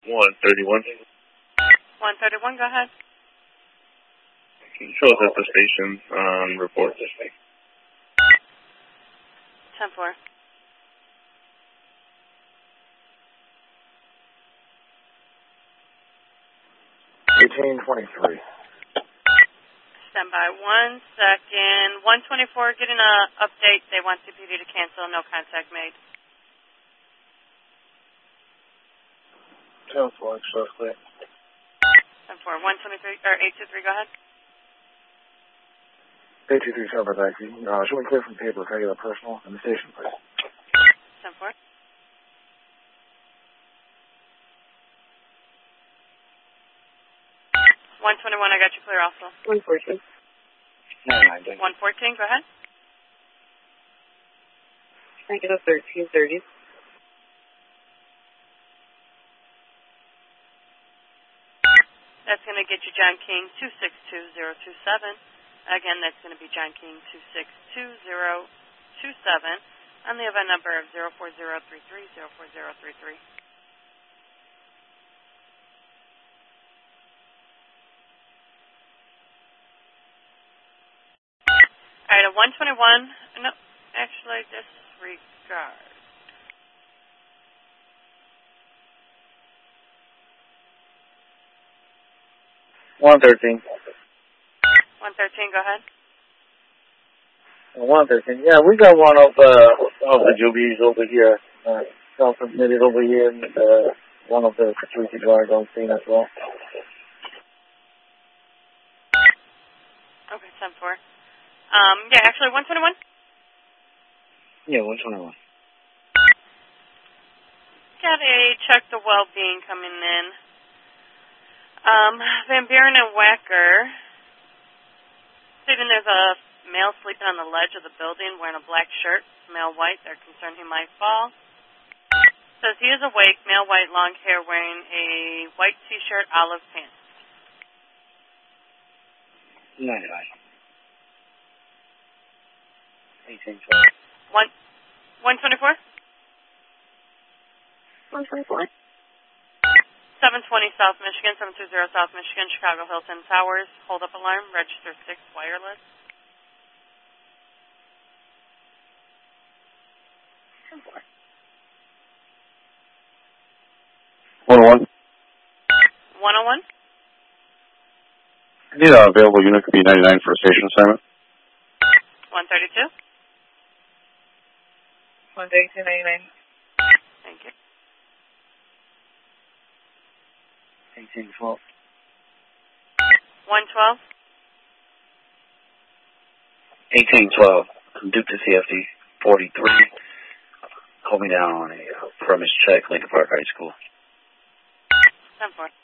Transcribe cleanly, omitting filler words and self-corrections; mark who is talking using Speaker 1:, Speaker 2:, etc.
Speaker 1: 131.
Speaker 2: 131, go ahead.
Speaker 1: Show us at the station on report.
Speaker 2: 10-4. Stand by 1 second. 124, getting an update. They want CPD to cancel. No contact made.
Speaker 3: 10-4, so clear.
Speaker 2: 10-4. 123, or 823, go ahead.
Speaker 3: 823, Cyber Taxi. Showing clear from paper, regular personal, and the station, please.
Speaker 2: 10-4. 121, I got you clear also.
Speaker 4: 114.
Speaker 3: 114.
Speaker 2: 114, go ahead.
Speaker 4: I get a 1330.
Speaker 2: That's going to get you John King 262027. Again, that's going to be John King 262027 on the event number of 04033, 04033. All right, a 121. No, actually, disregard.
Speaker 3: 113.
Speaker 2: 113, go ahead.
Speaker 3: 113. Yeah, we got one of the Jubies over here. Self-admitted over here, and one of the security guards on scene as well.
Speaker 2: Okay, 10-4. Yeah, actually, 121.
Speaker 3: Yeah, 121.
Speaker 2: Got a check the well-being coming in. Van Buren and Wacker. Steven, there's a male sleeping on the ledge of the building wearing a black shirt, male white. They're concerned he might fall. Says he is awake, male white, long hair, wearing a white t-shirt, olive pants.
Speaker 3: 99. 1812.
Speaker 2: 124?
Speaker 4: 124.
Speaker 2: 720 South Michigan, 720 South Michigan, Chicago Hilton Towers. Hold up alarm, register 6, wireless.
Speaker 4: 10-4.
Speaker 3: 101.
Speaker 2: 101?
Speaker 3: I need an available unit, could be 99 for a station assignment.
Speaker 2: 132?
Speaker 4: 132.99.
Speaker 2: Thank you.
Speaker 3: 1812.
Speaker 2: 112?
Speaker 3: 1812. From Duke to CFD 43. Hold me down on a premise check, Lincoln Park High School.
Speaker 2: 10-4.